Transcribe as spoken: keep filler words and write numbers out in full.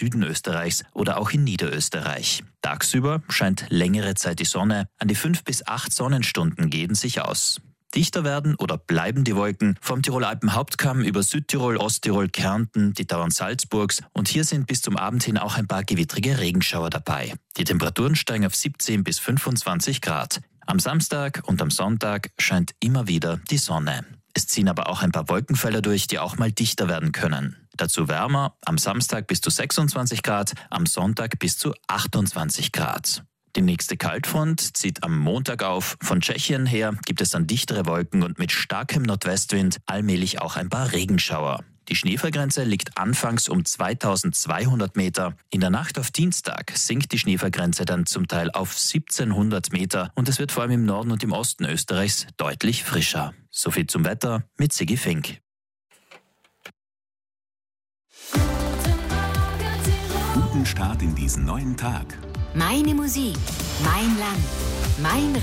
Süden Österreichs oder auch in Niederösterreich. Tagsüber scheint längere Zeit die Sonne. An die fünf bis acht Sonnenstunden gehen sich aus. Dichter werden oder bleiben die Wolken vom Tiroler Alpenhauptkamm über Südtirol, Osttirol, Kärnten, die Tauern Salzburgs und hier sind bis zum Abend hin auch ein paar gewittrige Regenschauer dabei. Die Temperaturen steigen auf siebzehn bis fünfundzwanzig Grad. Am Samstag und am Sonntag scheint immer wieder die Sonne. Es ziehen aber auch ein paar Wolkenfelder durch, die auch mal dichter werden können. Dazu wärmer, am Samstag bis zu sechsundzwanzig Grad, am Sonntag bis zu achtundzwanzig Grad. Die nächste Kaltfront zieht am Montag auf. Von Tschechien her gibt es dann dichtere Wolken und mit starkem Nordwestwind allmählich auch ein paar Regenschauer. Die Schneefallgrenze liegt anfangs um zweitausendzweihundert Meter. In der Nacht auf Dienstag sinkt die Schneefallgrenze dann zum Teil auf siebzehnhundert Meter und es wird vor allem im Norden und im Osten Österreichs deutlich frischer. Soviel zum Wetter mit Sigi Fink. Guten Start in diesen neuen Tag. Meine Musik, mein Land, mein